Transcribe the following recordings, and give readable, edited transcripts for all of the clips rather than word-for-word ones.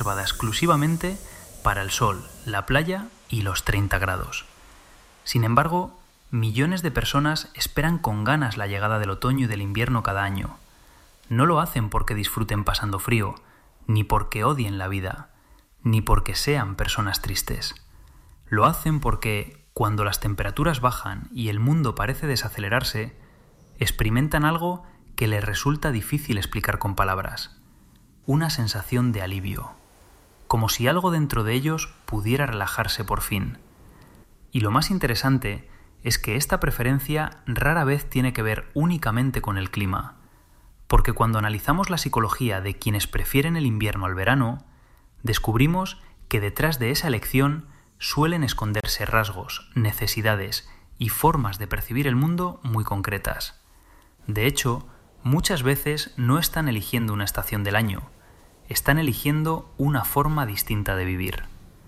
reservada exclusivamente para el sol, la playa y los 30 grados. Sin embargo, millones de personas esperan con ganas la llegada del otoño y del invierno cada año. No lo hacen porque disfruten pasando frío, ni porque odien la vida, ni porque sean personas tristes. Lo hacen porque, cuando las temperaturas bajan y el mundo parece desacelerarse, experimentan algo que les resulta difícil explicar con palabras. Una sensación de alivio, como si algo dentro de ellos pudiera relajarse por fin. Y lo más interesante es que esta preferencia rara vez tiene que ver únicamente con el clima, porque cuando analizamos la psicología de quienes prefieren el invierno al verano, descubrimos que detrás de esa elección suelen esconderse rasgos, necesidades y formas de percibir el mundo muy concretas. De hecho, muchas veces no están eligiendo una estación del año, están eligiendo una forma distinta de vivir.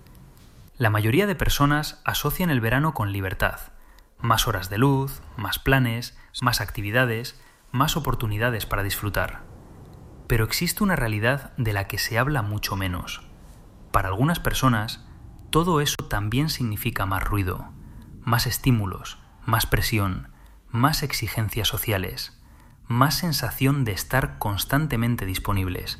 La mayoría de personas asocian el verano con libertad, más horas de luz, más planes, más actividades, más oportunidades para disfrutar. Pero existe una realidad de la que se habla mucho menos. Para algunas personas, todo eso también significa más ruido, más estímulos, más presión, más exigencias sociales, más sensación de estar constantemente disponibles.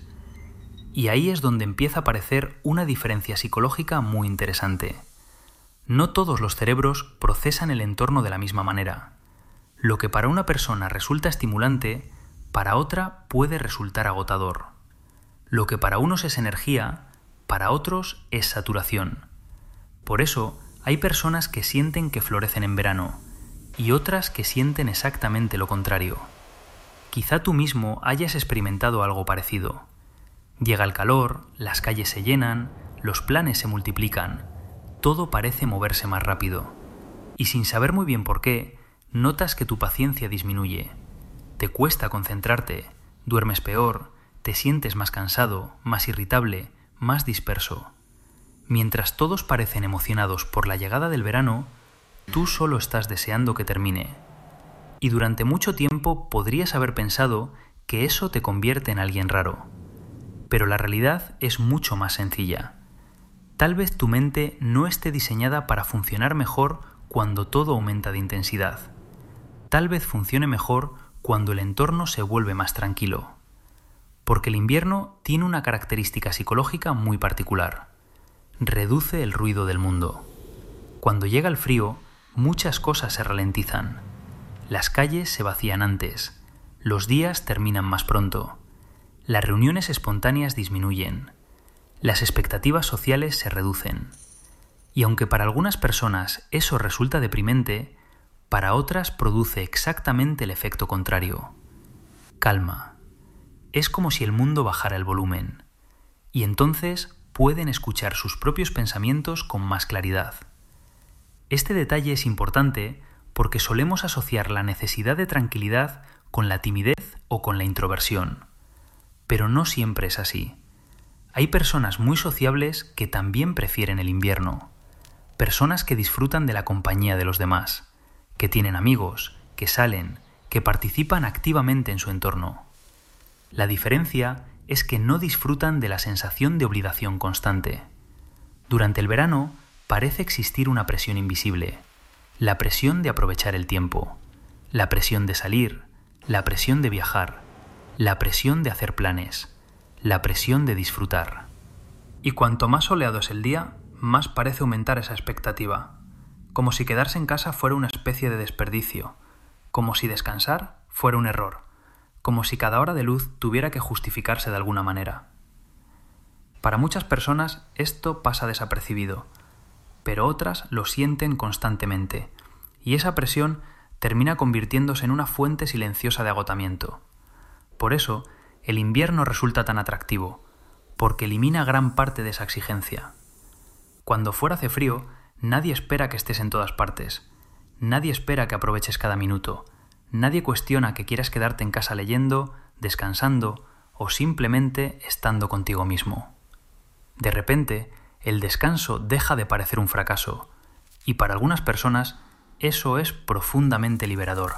Y ahí es donde empieza a aparecer una diferencia psicológica muy interesante. No todos los cerebros procesan el entorno de la misma manera. Lo que para una persona resulta estimulante, para otra puede resultar agotador. Lo que para unos es energía, para otros es saturación. Por eso, hay personas que sienten que florecen en verano y otras que sienten exactamente lo contrario. Quizá tú mismo hayas experimentado algo parecido. Llega el calor, las calles se llenan, los planes se multiplican, todo parece moverse más rápido. Y sin saber muy bien por qué, notas que tu paciencia disminuye. Te cuesta concentrarte, duermes peor, te sientes más cansado, más irritable, más disperso. Mientras todos parecen emocionados por la llegada del verano, tú solo estás deseando que termine. Y durante mucho tiempo podrías haber pensado que eso te convierte en alguien raro. Pero la realidad es mucho más sencilla. Tal vez tu mente no esté diseñada para funcionar mejor cuando todo aumenta de intensidad. Tal vez funcione mejor cuando el entorno se vuelve más tranquilo. Porque el invierno tiene una característica psicológica muy particular. Reduce el ruido del mundo. Cuando llega el frío, muchas cosas se ralentizan. Las calles se vacían antes. Los días terminan más pronto. Las reuniones espontáneas disminuyen. Las expectativas sociales se reducen. Y aunque para algunas personas eso resulta deprimente, para otras produce exactamente el efecto contrario. Calma. Es como si el mundo bajara el volumen. Y entonces pueden escuchar sus propios pensamientos con más claridad. Este detalle es importante porque solemos asociar la necesidad de tranquilidad con la timidez o con la introversión. Pero no siempre es así. Hay personas muy sociables que también prefieren el invierno. Personas que disfrutan de la compañía de los demás, que tienen amigos, que salen, que participan activamente en su entorno. La diferencia es que no disfrutan de la sensación de obligación constante. Durante el verano parece existir una presión invisible, la presión de aprovechar el tiempo, la presión de salir, la presión de viajar, la presión de hacer planes, la presión de disfrutar. Y cuanto más soleado es el día, más parece aumentar esa expectativa, como si quedarse en casa fuera una especie de desperdicio, como si descansar fuera un error, como si cada hora de luz tuviera que justificarse de alguna manera. Para muchas personas esto pasa desapercibido, pero otras lo sienten constantemente, y esa presión termina convirtiéndose en una fuente silenciosa de agotamiento. Por eso, el invierno resulta tan atractivo, porque elimina gran parte de esa exigencia. Cuando fuera hace frío, nadie espera que estés en todas partes, nadie espera que aproveches cada minuto, nadie cuestiona que quieras quedarte en casa leyendo, descansando o simplemente estando contigo mismo. De repente, el descanso deja de parecer un fracaso, y para algunas personas eso es profundamente liberador.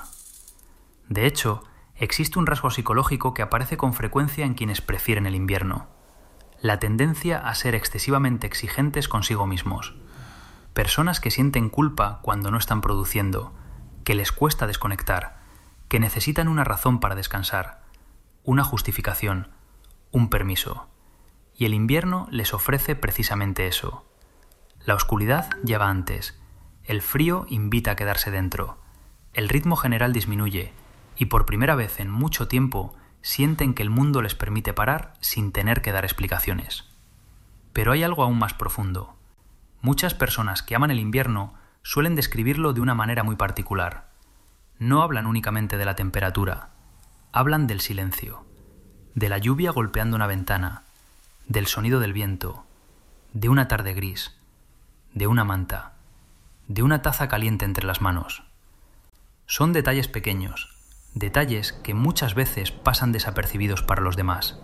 De hecho, existe un rasgo psicológico que aparece con frecuencia en quienes prefieren el invierno: la tendencia a ser excesivamente exigentes consigo mismos. Personas que sienten culpa cuando no están produciendo, que les cuesta desconectar, que necesitan una razón para descansar, una justificación, un permiso. Y el invierno les ofrece precisamente eso. La oscuridad ya va antes, el frío invita a quedarse dentro, el ritmo general disminuye y por primera vez en mucho tiempo sienten que el mundo les permite parar sin tener que dar explicaciones. Pero hay algo aún más profundo. Muchas personas que aman el invierno suelen describirlo de una manera muy particular. No hablan únicamente de la temperatura, hablan del silencio, de la lluvia golpeando una ventana, del sonido del viento, de una tarde gris, de una manta, de una taza caliente entre las manos. Son detalles pequeños, detalles que muchas veces pasan desapercibidos para los demás.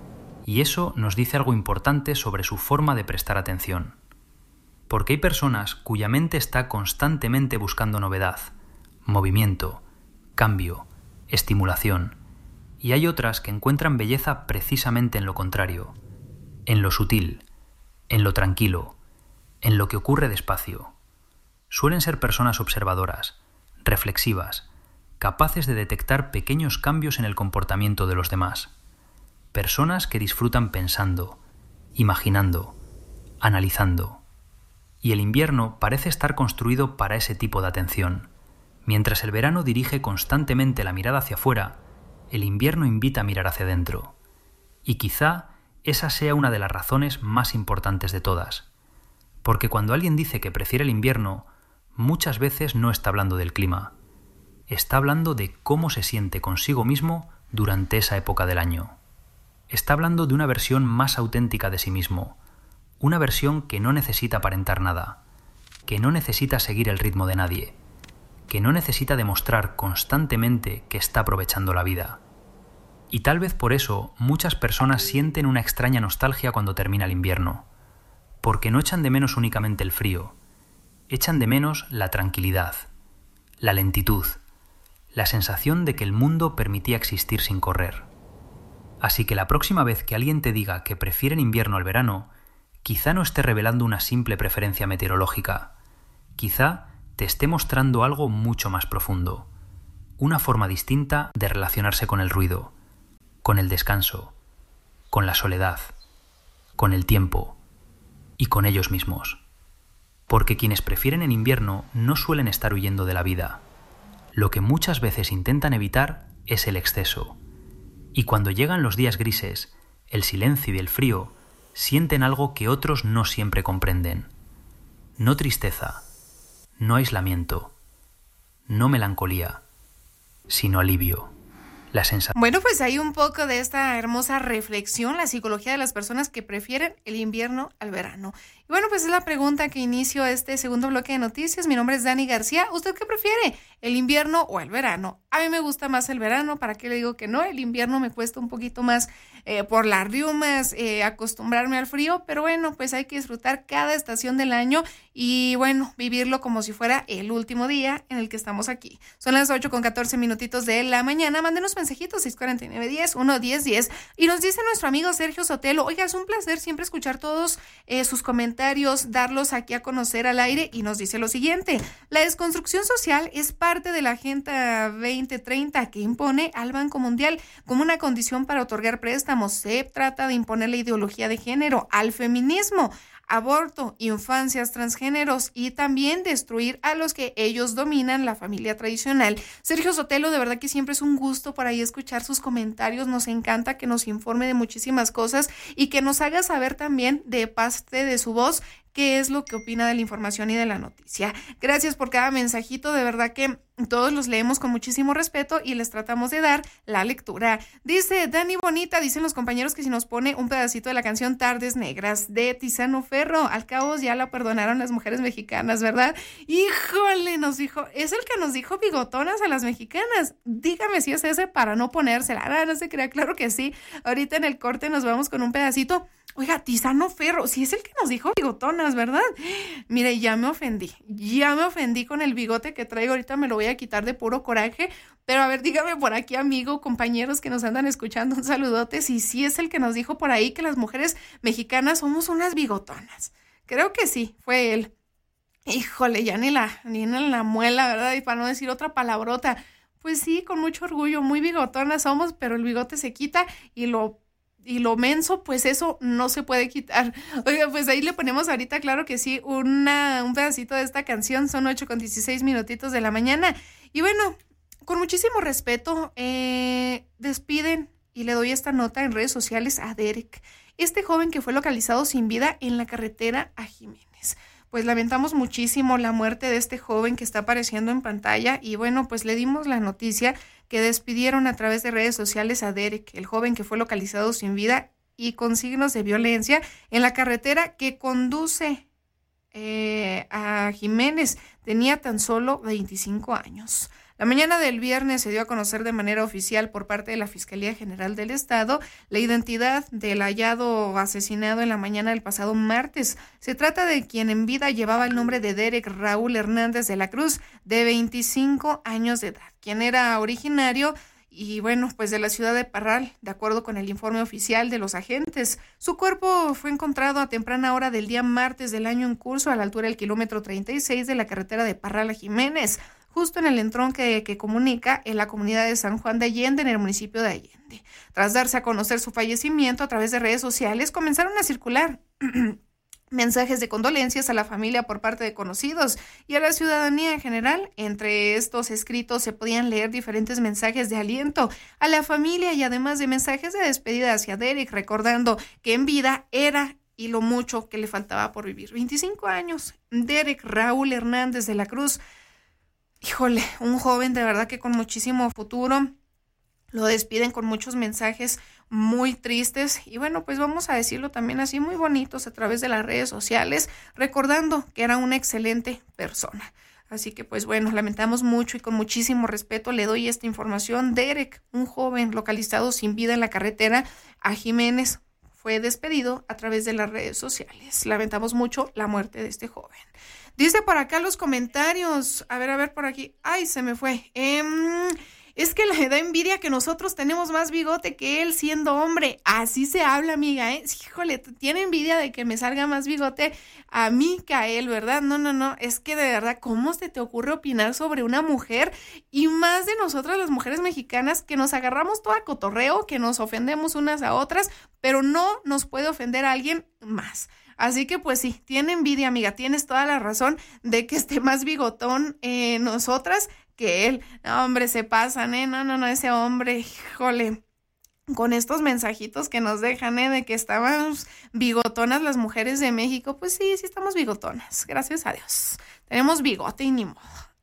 Y eso nos dice algo importante sobre su forma de prestar atención. Porque hay personas cuya mente está constantemente buscando novedad, movimiento, cambio, estimulación, y hay otras que encuentran belleza precisamente en lo contrario, en lo sutil, en lo tranquilo, en lo que ocurre despacio. Suelen ser personas observadoras, reflexivas, capaces de detectar pequeños cambios en el comportamiento de los demás. Personas que disfrutan pensando, imaginando, analizando. Y el invierno parece estar construido para ese tipo de atención. Mientras el verano dirige constantemente la mirada hacia afuera, el invierno invita a mirar hacia adentro. Y quizá esa sea una de las razones más importantes de todas. Porque cuando alguien dice que prefiere el invierno, muchas veces no está hablando del clima. Está hablando de cómo se siente consigo mismo durante esa época del año. Está hablando de una versión más auténtica de sí mismo, una versión que no necesita aparentar nada, que no necesita seguir el ritmo de nadie, que no necesita demostrar constantemente que está aprovechando la vida. Y tal vez por eso muchas personas sienten una extraña nostalgia cuando termina el invierno, porque no echan de menos únicamente el frío, echan de menos la tranquilidad, la lentitud, la sensación de que el mundo permitía existir sin correr. Así que la próxima vez que alguien te diga que prefieren invierno al verano, quizá no esté revelando una simple preferencia meteorológica. Quizá te esté mostrando algo mucho más profundo. Una forma distinta de relacionarse con el ruido, con el descanso, con la soledad, con el tiempo y con ellos mismos. Porque quienes prefieren en invierno no suelen estar huyendo de la vida. Lo que muchas veces intentan evitar es el exceso. Y cuando llegan los días grises, el silencio y el frío, sienten algo que otros no siempre comprenden. No tristeza, no aislamiento, no melancolía, sino alivio. Bueno, pues hay un poco de esta hermosa reflexión, la psicología de las personas que prefieren el invierno al verano. Y bueno, pues es la pregunta que inicio este segundo bloque de noticias. Mi nombre es Dani García. ¿Usted qué prefiere, el invierno o el verano? A mí me gusta más el verano, ¿para qué le digo que no? El invierno me cuesta un poquito más por las riumas, acostumbrarme al frío, pero bueno, pues hay que disfrutar cada estación del año y bueno, vivirlo como si fuera el último día en el que estamos aquí. Son las 8:14 de la mañana. Mándenos mensajitos 649-10-1-10-10 y nos dice nuestro amigo Sergio Sotelo: oiga, es un placer siempre escuchar todos sus comentarios, darlos aquí a conocer al aire, y nos dice lo siguiente: la desconstrucción social es parte de la Agenda 2030 que impone al Banco Mundial como una condición para otorgar préstamos. Se trata de imponer la ideología de género al feminismo, aborto, infancias transgéneros y también destruir a los que ellos dominan, la familia tradicional. Sergio Sotelo, de verdad que siempre es un gusto por ahí escuchar sus comentarios. Nos encanta que nos informe de muchísimas cosas y que nos haga saber también de parte de su voz qué es lo que opina de la información y de la noticia. Gracias por cada mensajito, de verdad que todos los leemos con muchísimo respeto y les tratamos de dar la lectura. Dice Dani Bonita, dicen los compañeros que si nos pone un pedacito de la canción Tardes Negras de Tiziano Ferro, al cabo ya la perdonaron las mujeres mexicanas, ¿verdad? Híjole, nos dijo, es el que nos dijo bigotonas a las mexicanas. Dígame si es ese para no ponérsela. No se crea, claro que sí. Ahorita en el corte nos vamos con un pedacito. Oiga, Tiziano Ferro, si es el que nos dijo bigotonas, ¿verdad? Mire, ya me ofendí con el bigote que traigo, ahorita me lo voy a quitar de puro coraje, pero a ver, dígame por aquí, amigo, compañeros que nos andan escuchando, un saludote, si sí es el que nos dijo por ahí que las mujeres mexicanas somos unas bigotonas. Creo que sí, fue él. Híjole, ya ni en la muela, ¿verdad? Y para no decir otra palabrota, pues sí, con mucho orgullo, muy bigotonas somos, pero el bigote se quita y lo menso, pues eso no se puede quitar. Oiga, pues ahí le ponemos ahorita, claro que sí, un pedacito de esta canción. Son 8:16 minutitos de la mañana. Y bueno, con muchísimo respeto, despiden y le doy esta nota en redes sociales a Derek, este joven que fue localizado sin vida en la carretera a Jiménez. Pues lamentamos muchísimo la muerte de este joven que está apareciendo en pantalla y bueno, pues le dimos la noticia que despidieron a través de redes sociales a Derek, el joven que fue localizado sin vida y con signos de violencia en la carretera que conduce a Jiménez. Tenía tan solo 25 años. La mañana del viernes se dio a conocer de manera oficial por parte de la Fiscalía General del Estado la identidad del hallado asesinado en la mañana del pasado martes. Se trata de quien en vida llevaba el nombre de Derek Raúl Hernández de la Cruz, de 25 años de edad, quien era originario y bueno, pues de la ciudad de Parral, de acuerdo con el informe oficial de los agentes. Su cuerpo fue encontrado a temprana hora del día martes del año en curso a la altura del kilómetro 36 de la carretera de Parral a Jiménez, justo en el entronque que comunica en la comunidad de San Juan de Allende, en el municipio de Allende. Tras darse a conocer su fallecimiento a través de redes sociales, comenzaron a circular mensajes de condolencias a la familia por parte de conocidos y a la ciudadanía en general. Entre estos escritos se podían leer diferentes mensajes de aliento a la familia y además de mensajes de despedida hacia Derek, recordando que en vida era y lo mucho que le faltaba por vivir. 25 años, Derek Raúl Hernández de la Cruz. Híjole, un joven de verdad que con muchísimo futuro. Lo despiden con muchos mensajes muy tristes y bueno, pues vamos a decirlo también así, muy bonitos a través de las redes sociales, recordando que era una excelente persona. Así que pues bueno, lamentamos mucho y con muchísimo respeto le doy esta información. Derek, un joven localizado sin vida en la carretera a Jiménez, fue despedido a través de las redes sociales. Lamentamos mucho la muerte de este joven. Dice por acá los comentarios, a ver por aquí, ay, se me fue. Es que le da envidia que nosotros tenemos más bigote que él siendo hombre. Así se habla, amiga, ¿eh? Híjole, tiene envidia de que me salga más bigote a mí que a él, ¿verdad? No. Es que de verdad, ¿cómo se te ocurre opinar sobre una mujer? Y más de nosotras las mujeres mexicanas que nos agarramos todo a cotorreo, que nos ofendemos unas a otras, pero no nos puede ofender a alguien más. Así que pues sí, tiene envidia, amiga, tienes toda la razón de que esté más bigotón nosotras que él. No, hombre, se pasan, no, ese hombre, híjole, con estos mensajitos que nos dejan, de que estábamos bigotonas las mujeres de México, pues sí estamos bigotonas, gracias a Dios. Tenemos bigote y ni modo.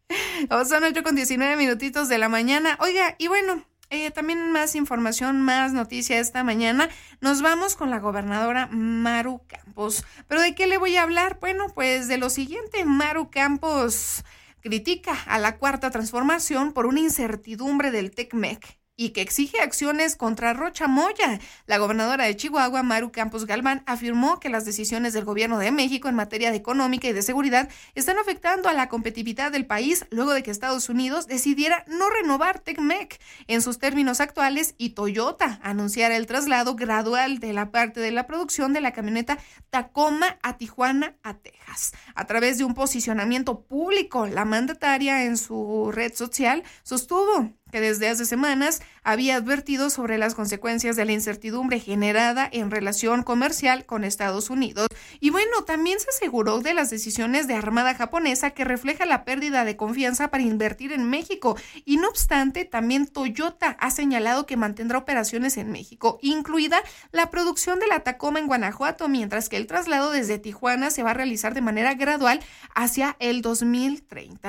Son 8:19 minutitos de la mañana. Oiga, y bueno, también más información, más noticia esta mañana. Nos vamos con la gobernadora Maru Campos. ¿Pero de qué le voy a hablar? Bueno, pues de lo siguiente. Maru Campos critica a la Cuarta Transformación por una incertidumbre del TECMEC y que exige acciones contra Rocha Moya. La gobernadora de Chihuahua, Maru Campos Galván, afirmó que las decisiones del gobierno de México en materia de económica y de seguridad están afectando a la competitividad del país luego de que Estados Unidos decidiera no renovar TECMEC en sus términos actuales y Toyota anunciara el traslado gradual de la parte de la producción de la camioneta Tacoma a Tijuana, a Texas. A través de un posicionamiento público, la mandataria en su red social sostuvo que desde hace semanas había advertido sobre las consecuencias de la incertidumbre generada en relación comercial con Estados Unidos. Y bueno, también se aseguró de las decisiones de Armada japonesa que refleja la pérdida de confianza para invertir en México. Y no obstante, también Toyota ha señalado que mantendrá operaciones en México, incluida la producción de la Tacoma en Guanajuato, mientras que el traslado desde Tijuana se va a realizar de manera gradual hacia el 2030.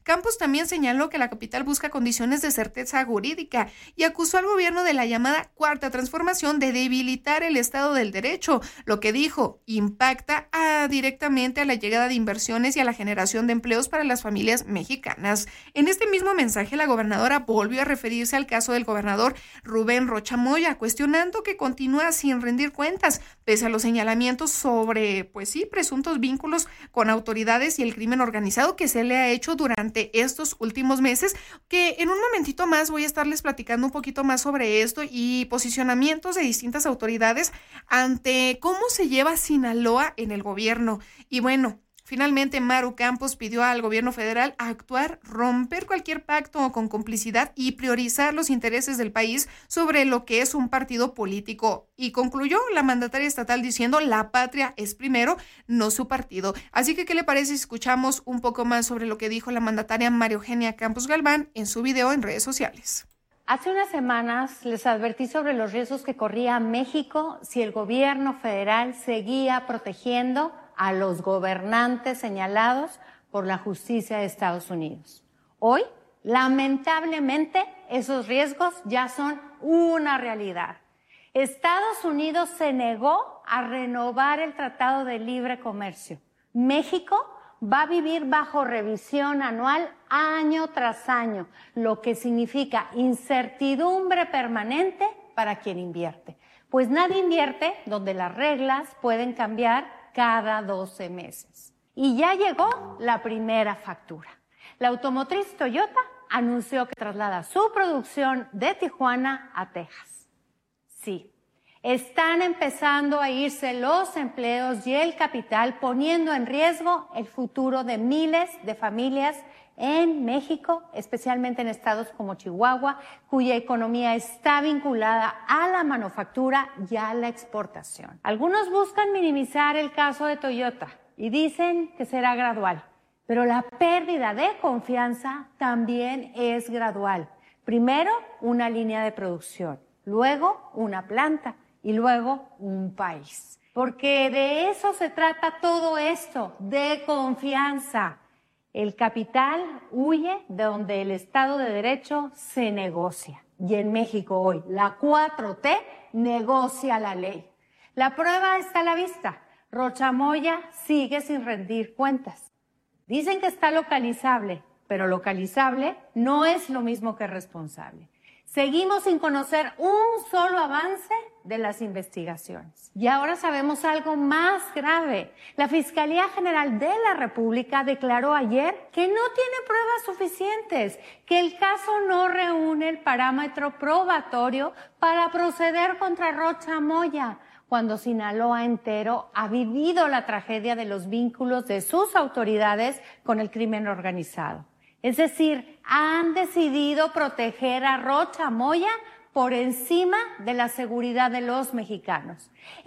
Campos también señaló que la capital busca condiciones de certeza jurídica y acusó al gobierno de la llamada Cuarta Transformación de debilitar el Estado del Derecho, lo que dijo impacta directamente a la llegada de inversiones y a la generación de empleos para las familias mexicanas. En este mismo mensaje, la gobernadora volvió a referirse al caso del gobernador Rubén Rocha Moya, cuestionando que continúa sin rendir cuentas, pese a los señalamientos sobre, presuntos vínculos con autoridades y el crimen organizado que se le ha hecho durante estos últimos meses, que en un momentito más voy a estarles platicando un poquito más sobre esto y posicionamientos de distintas autoridades ante cómo se lleva Sinaloa en el gobierno. Y bueno, finalmente Maru Campos pidió al gobierno federal actuar, romper cualquier pacto con complicidad y priorizar los intereses del país sobre lo que es un partido político. Y concluyó la mandataria estatal diciendo la patria es primero, no su partido. Así que, ¿qué le parece si escuchamos un poco más sobre lo que dijo la mandataria María Eugenia Campos Galván en su video en redes sociales? Hace unas semanas les advertí sobre los riesgos que corría México si el gobierno federal seguía protegiendo a los gobernantes señalados por la justicia de Estados Unidos. Hoy, lamentablemente, esos riesgos ya son una realidad. Estados Unidos se negó a renovar el Tratado de Libre Comercio. México va a vivir bajo revisión anual año tras año, lo que significa incertidumbre permanente para quien invierte. Pues nadie invierte donde las reglas pueden cambiar cada 12 meses. Y ya llegó la primera factura. La automotriz Toyota anunció que traslada su producción de Tijuana a Texas. Sí, están empezando a irse los empleos y el capital, poniendo en riesgo el futuro de miles de familias en México, especialmente en estados como Chihuahua, cuya economía está vinculada a la manufactura y a la exportación. Algunos buscan minimizar el caso de Toyota y dicen que será gradual, pero la pérdida de confianza también es gradual. Primero, una línea de producción, luego una planta y luego un país. Porque de eso se trata todo esto, de confianza. El capital huye de donde el Estado de Derecho se negocia. Y en México hoy, la 4T negocia la ley. La prueba está a la vista. Rocha Moya sigue sin rendir cuentas. Dicen que está localizable, pero localizable no es lo mismo que responsable. Seguimos sin conocer un solo avance de las investigaciones. Y ahora sabemos algo más grave. La Fiscalía General de la República declaró ayer que no tiene pruebas suficientes, que el caso no reúne el parámetro probatorio para proceder contra Rocha Moya, cuando Sinaloa entero ha vivido la tragedia de los vínculos de sus autoridades con el crimen organizado. Es decir, han decidido proteger a Rocha Moya por encima de la seguridad de los mexicanos.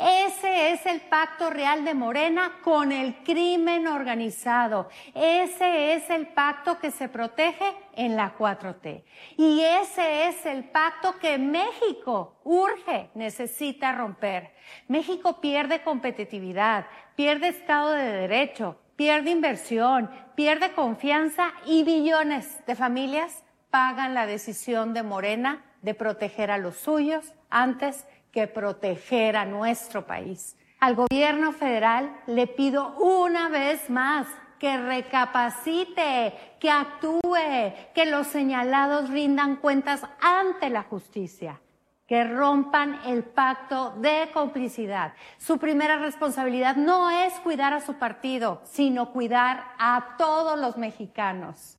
Ese es el pacto real de Morena con el crimen organizado. Ese es el pacto que se protege en la 4T. Y ese es el pacto que México urge, necesita romper. México pierde competitividad, pierde Estado de Derecho, pierde inversión, pierde confianza y billones de familias pagan la decisión de Morena de proteger a los suyos antes que proteger a nuestro país. Al gobierno federal le pido una vez más que recapacite, que actúe, que los señalados rindan cuentas ante la justicia, que rompan el pacto de complicidad. Su primera responsabilidad no es cuidar a su partido, sino cuidar a todos los mexicanos.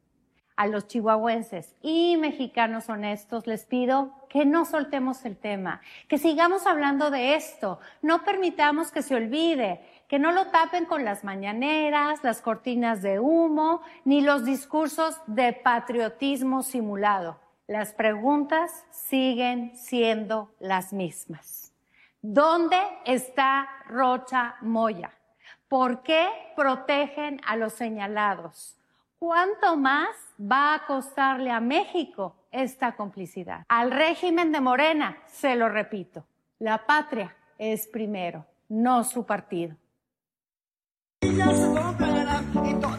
A los chihuahuenses y mexicanos honestos les pido que no soltemos el tema, que sigamos hablando de esto, no permitamos que se olvide, que no lo tapen con las mañaneras, las cortinas de humo, ni los discursos de patriotismo simulado. Las preguntas siguen siendo las mismas. ¿Dónde está Rocha Moya? ¿Por qué protegen a los señalados? ¿Cuánto más va a costarle a México esta complicidad? Al régimen de Morena, se lo repito, la patria es primero, no su partido. Bueno, pues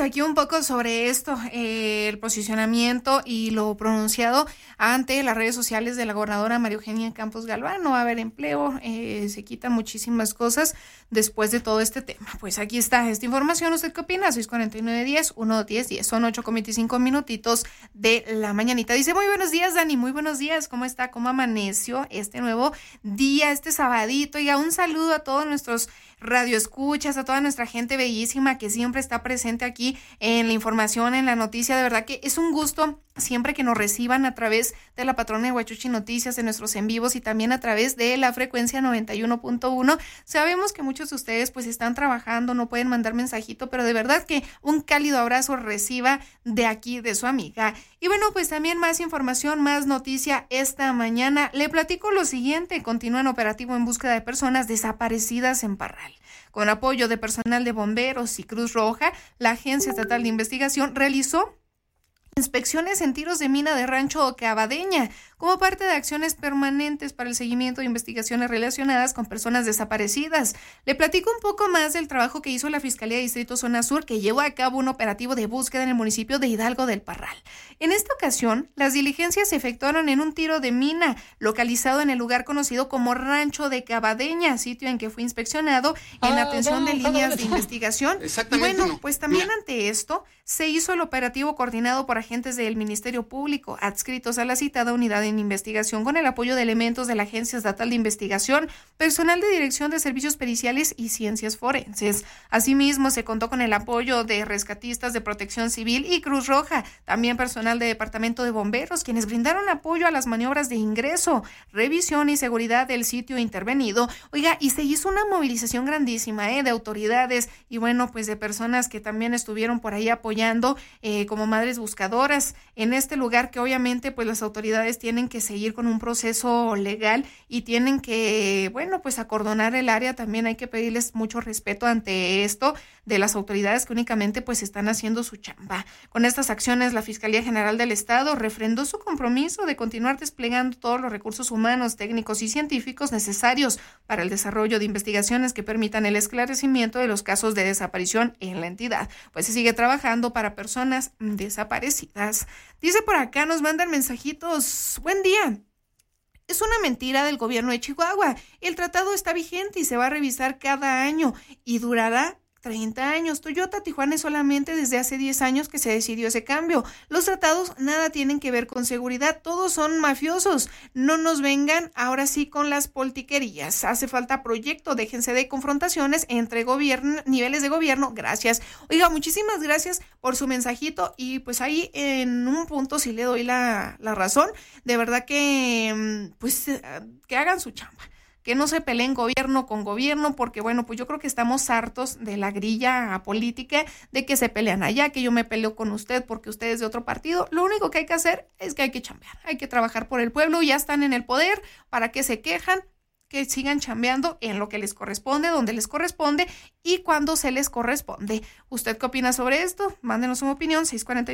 pues aquí un poco sobre esto, el posicionamiento y lo pronunciado ante las redes sociales de la gobernadora María Eugenia Campos Galván. No va a haber empleo, se quitan muchísimas cosas después de todo este tema. Pues aquí está esta información. ¿Usted qué opina? 649-10-110-10. Son 8:25 minutitos de la mañanita. Dice, muy buenos días, Dani. Muy buenos días. ¿Cómo está? ¿Cómo amaneció este nuevo día, este sabadito? Y un saludo a todos nuestros radioescuchas, a toda nuestra gente bellísima que siempre está presente aquí en la información, en la noticia. De verdad que es un gusto siempre que nos reciban a través de la patrona de Huachuchi Noticias, en nuestros en vivos y también a través de la frecuencia 91.1. Sabemos que muchos de ustedes pues están trabajando, no pueden mandar mensajito, pero de verdad que un cálido abrazo reciba de aquí de su amiga. Y bueno, pues también más información, más noticia esta mañana. Le platico lo siguiente: continúan operativo en búsqueda de personas desaparecidas en Parral. Con apoyo de personal de bomberos y Cruz Roja, la Agencia Estatal de Investigación realizó inspecciones en tiros de mina de Rancho Cavadeña, como parte de acciones permanentes para el seguimiento de investigaciones relacionadas con personas desaparecidas. Le platico un poco más del trabajo que hizo la Fiscalía de Distrito Zona Sur, que llevó a cabo un operativo de búsqueda en el municipio de Hidalgo del Parral. En esta ocasión, las diligencias se efectuaron en un tiro de mina, localizado en el lugar conocido como Rancho de Cavadeña, sitio en que fue inspeccionado en atención de líneas de investigación. Y bueno, pues también ante esto, se hizo el operativo coordinado por agentes del Ministerio Público adscritos a la citada unidad en investigación, con el apoyo de elementos de la Agencia Estatal de Investigación, personal de Dirección de Servicios Periciales y Ciencias Forenses. Asimismo, se contó con el apoyo de rescatistas de Protección Civil y Cruz Roja, también personal de Departamento de Bomberos, quienes brindaron apoyo a las maniobras de ingreso, revisión y seguridad del sitio intervenido. Oiga, y se hizo una movilización grandísima de autoridades y bueno, pues de personas que también estuvieron por ahí apoyando como madres buscadoras en este lugar, que obviamente pues las autoridades tienen que seguir con un proceso legal y tienen que, bueno, pues acordonar el área. También hay que pedirles mucho respeto ante esto de las autoridades que únicamente pues están haciendo su chamba. Con estas acciones, la Fiscalía General del Estado refrendó su compromiso de continuar desplegando todos los recursos humanos, técnicos y científicos necesarios para el desarrollo de investigaciones que permitan el esclarecimiento de los casos de desaparición en la entidad. Pues se sigue trabajando para personas desaparecidas. Dice por acá, nos mandan mensajitos. Buen día. Es una mentira del gobierno de Chihuahua. El tratado está vigente y se va a revisar cada año y durará 30 años. Toyota Tijuana es solamente desde hace 10 años que se decidió ese cambio. Los tratados nada tienen que ver con seguridad, todos son mafiosos. No nos vengan ahora sí con las politiquerías. Hace falta proyecto, déjense de confrontaciones entre niveles de gobierno. Gracias. Oiga, muchísimas gracias por su mensajito y pues ahí en un punto sí le doy la razón. De verdad que pues que hagan su chamba, que no se peleen gobierno con gobierno, porque bueno, pues yo creo que estamos hartos de la grilla política, de que se pelean allá, que yo me peleo con usted porque usted es de otro partido. Lo único que hay que hacer es que hay que chambear, hay que trabajar por el pueblo. Ya están en el poder, ¿para qué se quejan? Que sigan chambeando en lo que les corresponde, donde les corresponde y cuando se les corresponde. ¿Usted qué opina sobre esto? Mándenos una opinión,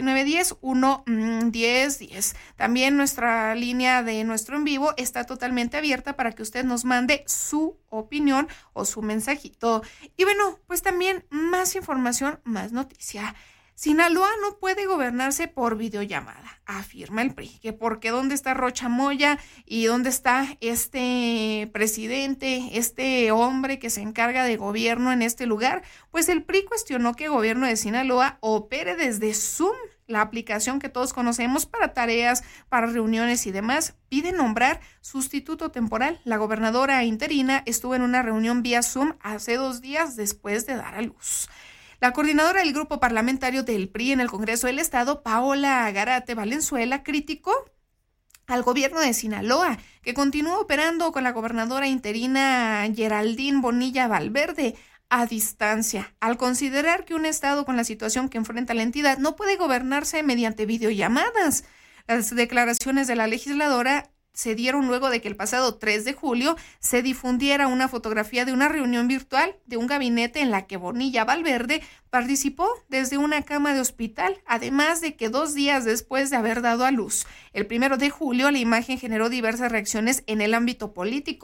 649-10-110-10. También nuestra línea de nuestro en vivo está totalmente abierta para que usted nos mande su opinión o su mensajito. Y bueno, pues también más información, más noticia. Sinaloa no puede gobernarse por videollamada, afirma el PRI, que porque dónde está Rocha Moya y dónde está este presidente, este hombre que se encarga de gobierno en este lugar. Pues el PRI cuestionó que el gobierno de Sinaloa opere desde Zoom, la aplicación que todos conocemos para tareas, para reuniones y demás. Pide nombrar sustituto temporal. La gobernadora interina estuvo en una reunión vía Zoom hace 2 días después de dar a luz. La coordinadora del grupo parlamentario del PRI en el Congreso del Estado, Paola Garate Valenzuela, criticó al gobierno de Sinaloa, que continúa operando con la gobernadora interina Geraldine Bonilla Valverde a distancia, al considerar que un estado con la situación que enfrenta la entidad no puede gobernarse mediante videollamadas. Las declaraciones de la legisladora se dieron luego de que el pasado 3 de julio se difundiera una fotografía de una reunión virtual de un gabinete en la que Bonilla Valverde participó desde una cama de hospital, además de que 2 días después de haber dado a luz. El 1 de julio la imagen generó diversas reacciones en el ámbito político.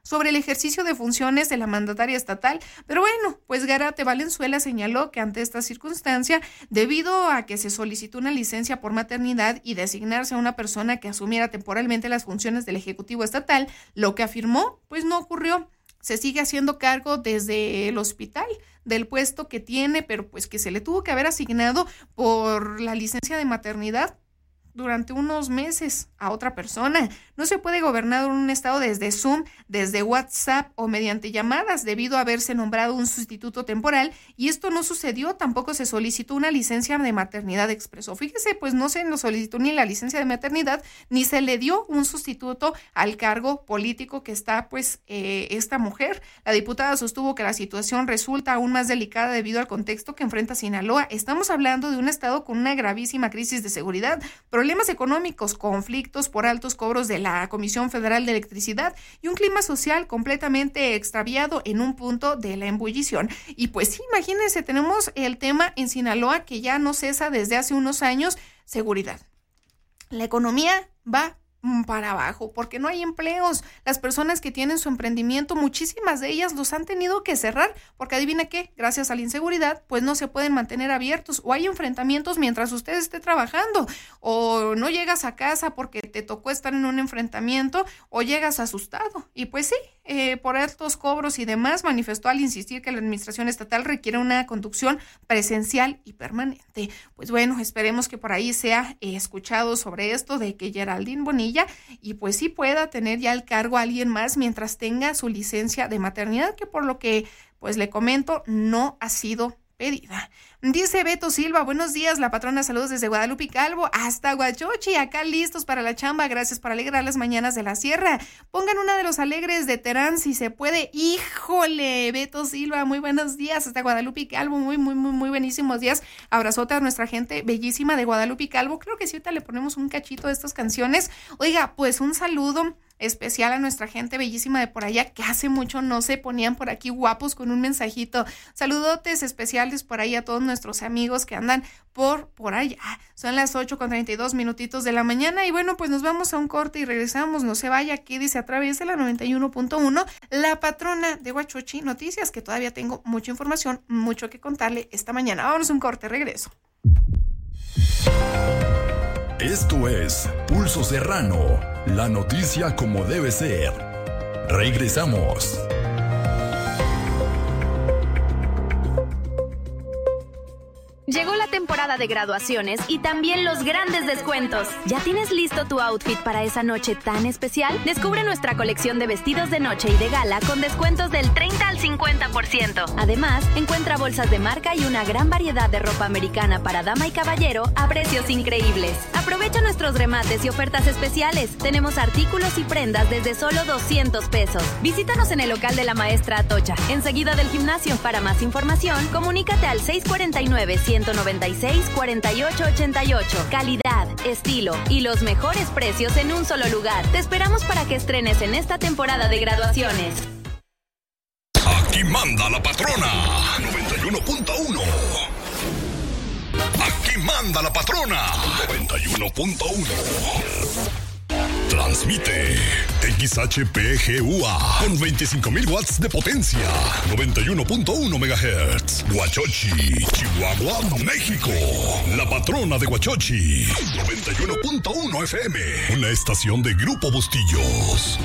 sobre el ejercicio de funciones de la mandataria estatal. Pero bueno, pues Gárate Valenzuela señaló que ante esta circunstancia, debido a que se solicitó una licencia por maternidad y designarse a una persona que asumiera temporalmente las funciones del Ejecutivo Estatal, lo que afirmó, pues no ocurrió. Se sigue haciendo cargo desde el hospital del puesto que tiene, pero pues que se le tuvo que haber asignado por la licencia de maternidad durante unos meses a otra persona. No se puede gobernar un estado desde Zoom, desde WhatsApp o mediante llamadas, debido a haberse nombrado un sustituto temporal, y esto no sucedió. Tampoco se solicitó una licencia de maternidad expreso. Fíjese, pues no se nos solicitó ni la licencia de maternidad, ni se le dio un sustituto al cargo político que está, pues, esta mujer. La diputada sostuvo que la situación resulta aún más delicada debido al contexto que enfrenta Sinaloa. Estamos hablando de un estado con una gravísima crisis de seguridad, problemas económicos, conflictos por altos cobros de la Comisión Federal de Electricidad y un clima social completamente extraviado en un punto de la ebullición. Y pues sí, imagínense, tenemos el tema en Sinaloa que ya no cesa desde hace unos años: seguridad. La economía va para abajo porque no hay empleos. Las personas que tienen su emprendimiento, muchísimas de ellas los han tenido que cerrar porque adivina qué, gracias a la inseguridad, pues no se pueden mantener abiertos, o hay enfrentamientos mientras usted esté trabajando, o no llegas a casa porque te tocó estar en un enfrentamiento, o llegas asustado. Y pues sí, por altos cobros y demás, manifestó al insistir que la administración estatal requiere una conducción presencial y permanente. Pues bueno, esperemos que por ahí sea escuchado sobre esto de que Geraldine Bonilla y pues sí pueda tener ya el cargo a alguien más mientras tenga su licencia de maternidad, que por lo que pues le comento no ha sido pedida. Dice Beto Silva: buenos días, la patrona, saludos desde Guadalupe y Calvo hasta Huachochi, acá listos para la chamba, gracias por alegrar las mañanas de la sierra. Pongan una de Los Alegres de Terán si se puede. Híjole, Beto Silva, muy buenos días hasta Guadalupe y Calvo, muy buenísimos días. Abrazote a nuestra gente bellísima de Guadalupe y Calvo. Creo que sí, ahorita le ponemos un cachito de estas canciones. Oiga, pues un saludo especial a nuestra gente bellísima de por allá, que hace mucho no se ponían por aquí guapos con un mensajito. Saludotes especiales por ahí a todos nuestros amigos que andan por allá. Son las 8:32 de la mañana y bueno, pues nos vamos a un corte y regresamos. No se vaya, aquí dice a través de la 91.1 la patrona de Huachochi Noticias, que todavía tengo mucha información, mucho que contarle esta mañana. Vámonos a un corte, regreso. Esto es Pulso Serrano, la noticia como debe ser. Regresamos. Llegó la temporada de graduaciones y también los grandes descuentos. ¿Ya tienes listo tu outfit para esa noche tan especial? Descubre nuestra colección de vestidos de noche y de gala con descuentos del 30 al 50%. Además, encuentra bolsas de marca y una gran variedad de ropa americana para dama y caballero a precios increíbles. Aprovecha nuestros remates y ofertas especiales. Tenemos artículos y prendas desde solo 200 pesos. Visítanos en el local de la maestra Atocha, enseguida del gimnasio. Para más información, comunícate al 649-196-4888. Calidad, estilo y los mejores precios en un solo lugar. Te esperamos para que estrenes en esta temporada de graduaciones. Aquí manda la patrona. 91.1. Aquí manda la patrona. 91.1. Transmite XHPGUA con 25,000 watts de potencia. 91.1 MHz. Huachochi, Chihuahua, México. La patrona de Huachochi. 91.1 FM. Una estación de Grupo Bustillos.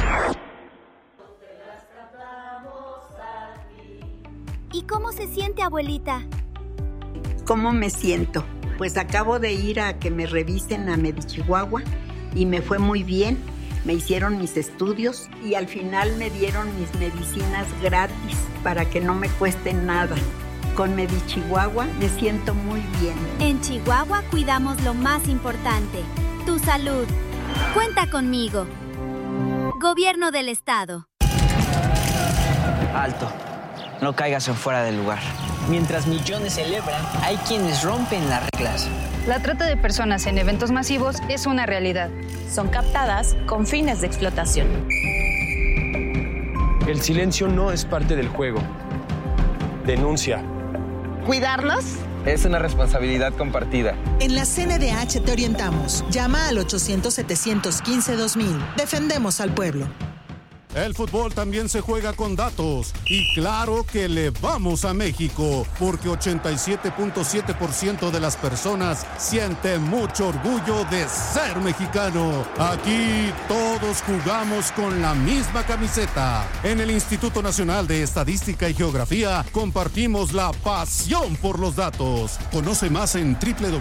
¿Y cómo se siente, abuelita? ¿Cómo me siento? Pues acabo de ir a que me revisen a Medichihuahua y me fue muy bien. Me hicieron mis estudios y al final me dieron mis medicinas gratis para que no me cueste nada. Con Medichihuahua me siento muy bien. En Chihuahua cuidamos lo más importante, tu salud. Cuenta conmigo. Gobierno del Estado. Alto. No caigas en fuera del lugar. Mientras millones celebran, hay quienes rompen las reglas. La trata de personas en eventos masivos es una realidad. Son captadas con fines de explotación. El silencio no es parte del juego. Denuncia. ¿Cuidarnos? Es una responsabilidad compartida. En la CNDH te orientamos. Llama al 800-715-2000. Defendemos al pueblo. El fútbol también se juega con datos. Y claro que le vamos a México, porque 87.7% de las personas sienten mucho orgullo de ser mexicano. Aquí todos jugamos con la misma camiseta. En el Instituto Nacional de Estadística y Geografía compartimos la pasión por los datos. Conoce más en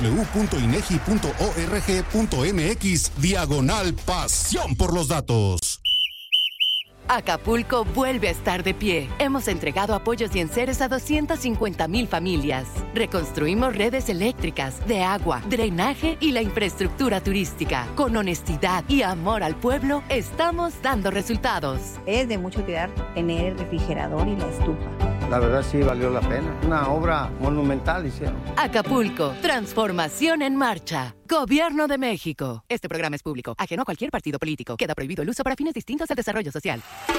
www.inegi.org.mx/pasión por los datos. Acapulco vuelve a estar de pie. Hemos entregado apoyos y enseres a 250,000 familias. Reconstruimos redes eléctricas, de agua, drenaje y la infraestructura turística. Con honestidad y amor al pueblo, estamos dando resultados. Es de mucha utilidad tener el refrigerador y la estufa. La verdad sí valió la pena. Una obra monumental hicieron. Acapulco, transformación en marcha. Gobierno de México. Este programa es público, ajeno a cualquier partido político. Queda prohibido el uso para fines distintos al desarrollo social.